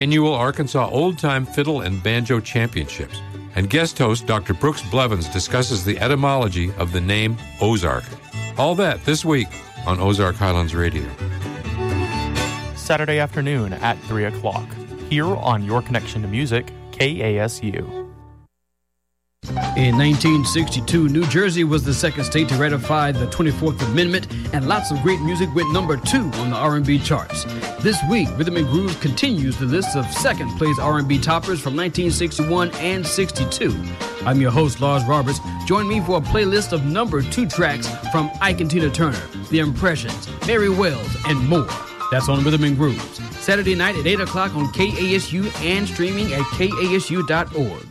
Annual Arkansas Old Time Fiddle and Banjo Championships. And guest host Dr. Brooks Blevins discusses the etymology of the name Ozark. All that this week on Ozark Highlands Radio. Saturday afternoon at 3 o'clock. Here on Your Connection to Music, KASU. In 1962, New Jersey was the second state to ratify the 24th Amendment, and lots of great music went number 2 on the R&B charts. This week, Rhythm and Grooves continues the list of second-place R&B toppers from 1961 and 62. I'm your host, Lars Roberts. Join me for a playlist of number 2 tracks from Ike and Tina Turner, The Impressions, Mary Wells, and more. That's on Rhythm and Grooves, Saturday night at 8 o'clock on KASU and streaming at KASU.org.